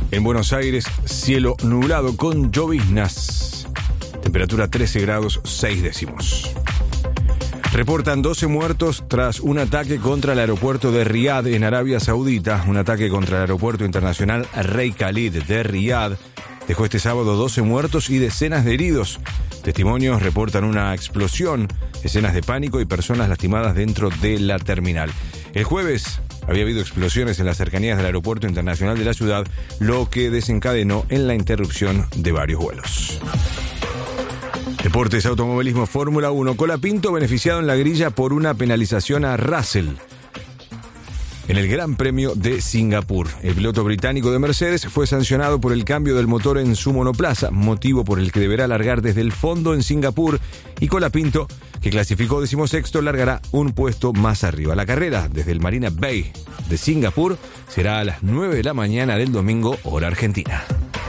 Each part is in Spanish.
En Buenos Aires, cielo nublado con lloviznas. Temperatura 13 grados 6 décimos. Reportan 12 muertos tras un ataque contra el aeropuerto de Riad en Arabia Saudita. Un ataque contra el aeropuerto internacional Rey Khalid de Riad dejó este sábado 12 muertos y decenas de heridos. Testimonios reportan una explosión, escenas de pánico y personas lastimadas dentro de la terminal. El jueves había habido explosiones en las cercanías del aeropuerto internacional de la ciudad, lo que desencadenó en la interrupción de varios vuelos. Deportes, automovilismo, Fórmula 1. Colapinto beneficiado en la grilla por una penalización a Russell en el Gran Premio de Singapur. El piloto británico de Mercedes fue sancionado por el cambio del motor en su monoplaza, motivo por el que deberá largar desde el fondo en Singapur, y Colapinto, que clasificó 16º, largará un puesto más arriba. La carrera desde el Marina Bay de Singapur será a las 9 de la mañana del domingo, hora argentina.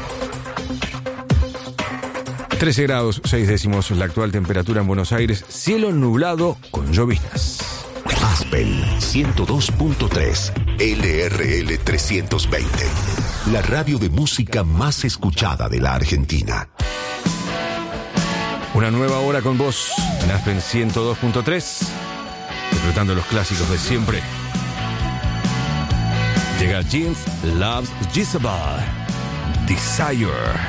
13 grados 6 décimos la actual temperatura en Buenos Aires, cielo nublado con lloviznas. Aspen 102.3 LRL 320, la radio de música más escuchada de la Argentina. Una nueva hora con vos en Aspen 102.3, disfrutando los clásicos de siempre. Llega Jeans Loves Jezebel, Desire.